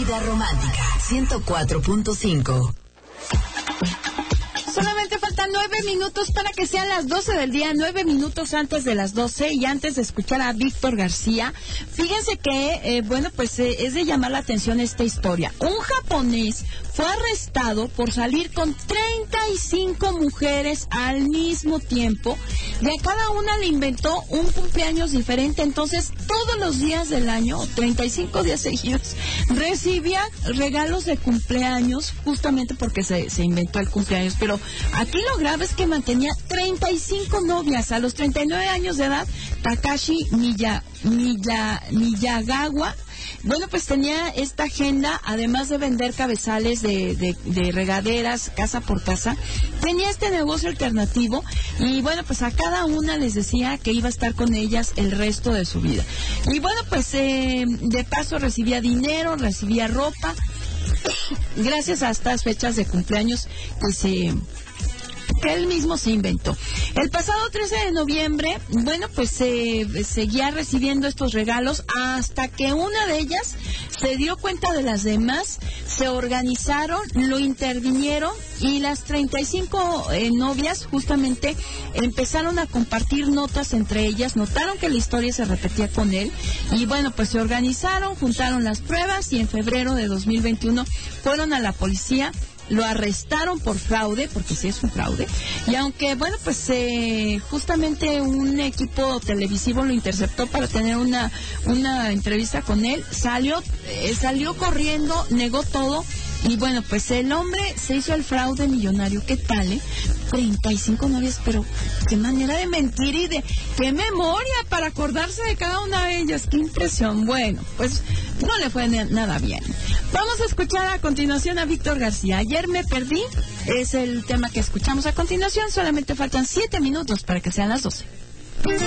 Vida Romántica 104.5. Solamente faltan 9 minutos para que sean las 12 del día, 9 minutos antes de las 12, y antes de escuchar a Víctor García, fíjense que, es de llamar la atención esta historia. Un japonés fue arrestado por salir con 35 mujeres al mismo tiempo, y a cada una le inventó un cumpleaños diferente. Entonces, todos los días del año, 35 días seguidos, recibía regalos de cumpleaños, justamente porque se inventó el cumpleaños. Pero aquí lo grave es que mantenía 35 novias. A los 39 años de edad, Takashi Miyagawa, pues tenía esta agenda, además de vender cabezales de regaderas casa por casa, tenía este negocio alternativo, y pues a cada una les decía que iba a estar con ellas el resto de su vida. Y de paso recibía dinero, recibía ropa, gracias a estas fechas de cumpleaños que él mismo se inventó. El pasado 13 de noviembre, seguía recibiendo estos regalos hasta que una de ellas se dio cuenta de las demás, se organizaron, lo intervinieron, y las 35 novias justamente empezaron a compartir notas entre ellas, notaron que la historia se repetía con él, y se organizaron, juntaron las pruebas, y en febrero de 2021 fueron a la policía. Lo arrestaron por fraude, porque sí es un fraude, y aunque, justamente un equipo televisivo lo interceptó para tener una entrevista con él, salió corriendo, negó todo, y el hombre se hizo el fraude millonario. ¿Qué tal, 35 novias, pero qué manera de mentir y de qué memoria para acordarse de cada una de ellas, qué impresión. No le fue nada bien. Vamos a escuchar a continuación a Víctor García. Ayer me perdí, es el tema que escuchamos a continuación. Solamente faltan 7 minutos para que sean las 12.